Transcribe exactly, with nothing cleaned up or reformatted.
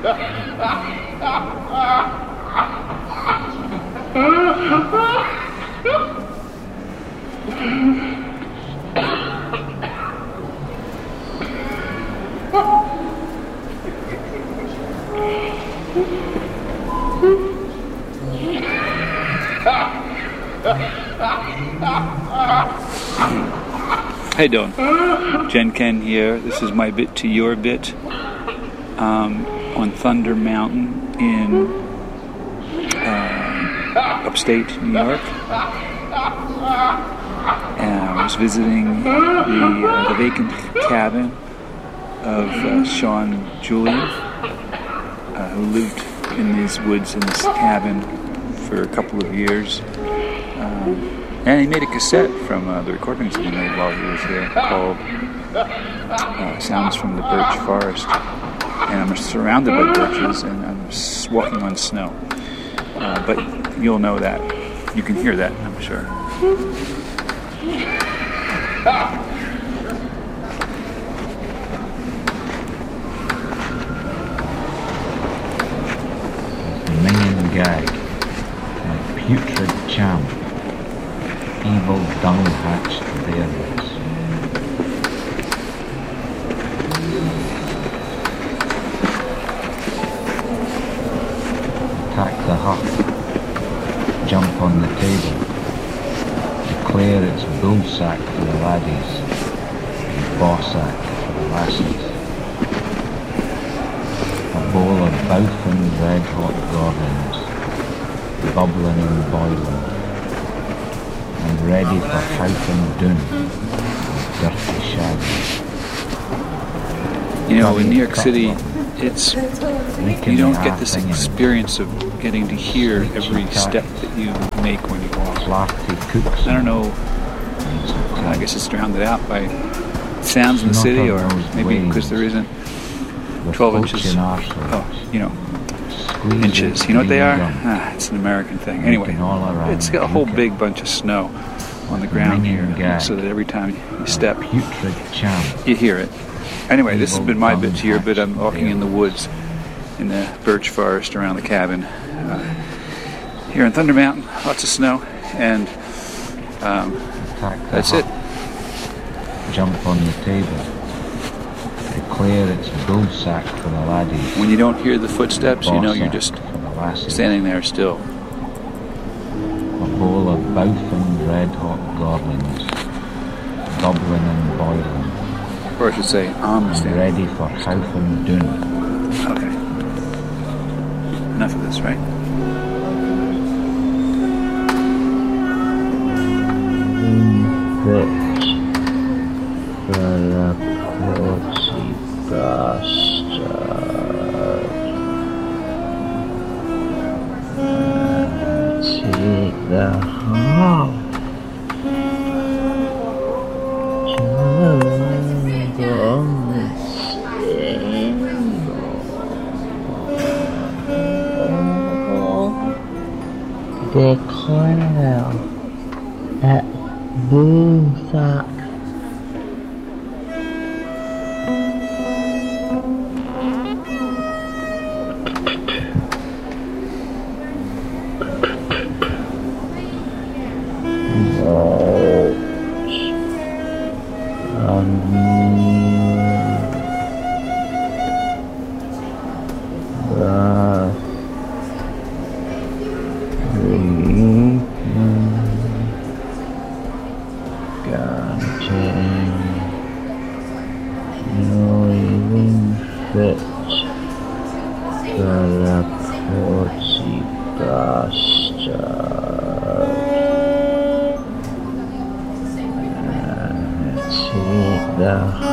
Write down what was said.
How you doing? Jen Ken here. This is my bit to your bit um, on Thunder Mountain in uh, upstate New York. And I was visiting the, uh, the vacant cabin of uh, Sean Julian, uh, who lived in these woods in this cabin for a couple of years. Um, And he made a cassette from uh, the recordings that he made while he was here called uh, Sounds from the Birch Forest. And I'm surrounded by birches and I'm walking on snow. Uh, but you'll know that. You can hear that, I'm sure. Minging gag. A putrid champ. Evil dung hatched bears. Attack the hut. Jump on the table. Declare it's bullsack for the laddies and bossack for the lassies. A bowl of Bowfin red hot goblins, bubbling and boiling. And ready for Howth and Doon, dirty shaggy. You know, in New York City, it's you don't get this experience of getting to hear every step that you make when you walk. I don't know, I guess it's drowned out by sounds in the city, or maybe because there isn't twelve inches, oh, you know, inches. You know what they are? Ah, it's an American thing. Anyway, it's got a whole big bunch of snow on the ground here, so that every time you step, you hear it. Anyway, this has been my bit to your bit. I'm walking in the woods, in the birch forest around the cabin. Uh, here in Thunder Mountain, lots of snow, and um, that's it. Jump on the table. Declare it's bullsack for the laddies. When you don't hear the footsteps, you know you're just standing there still. A bowl of Bowfin red hot goblins, bubbling and boiling. Or I should say, I'm standing. Ready for Howth and Doon. Okay. Enough of this, right? Bitch. For a pussy bastard. And take the heart. Declare at bullsack. The